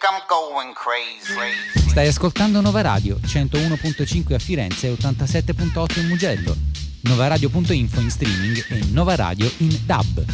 I'm going crazy. Stai ascoltando Nova Radio, 101.5 a Firenze e 87.8 in Mugello. Novaradio.info in streaming e Nova Radio in DAB.